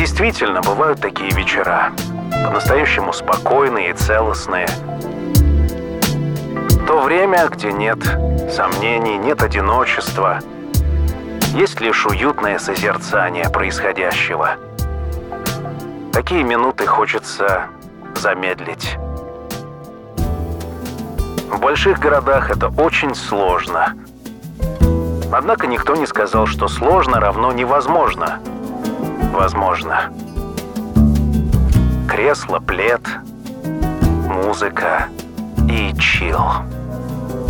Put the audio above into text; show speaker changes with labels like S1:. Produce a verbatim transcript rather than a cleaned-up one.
S1: действительно, бывают такие вечера, по-настоящему спокойные и целостные. То время, где нет сомнений, нет одиночества, есть лишь уютное созерцание происходящего. Такие минуты хочется замедлить. В больших городах это очень сложно. Однако никто не сказал, что сложно равно невозможно. Возможно. Кресло, плед, музыка и чил.